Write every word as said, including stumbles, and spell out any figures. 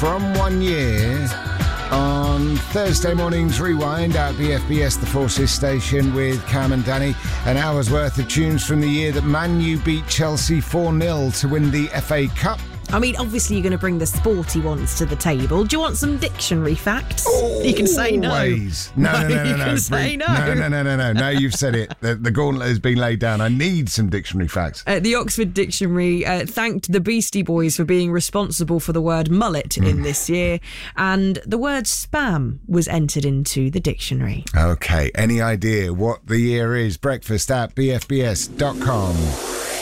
from one year on Thursday morning's Rewind at B F B S, the Forces station, with Cam and Danny. An hour's worth of tunes from the year that Man U beat Chelsea four nil to win the F A Cup. I mean, obviously you're going to bring the sporty ones to the table. Do you want some dictionary facts? Always. You can say no. Always. No, no, no, no, no. You no. can say no. No, no, no, no, no. No, you've said it. The, the gauntlet has been laid down. I need some dictionary facts. Uh, the Oxford Dictionary uh, thanked the Beastie Boys for being responsible for the word mullet mm. in this year, and the word spam was entered into the dictionary. Okay. Any idea what the year is? Breakfast at b f b s dot com.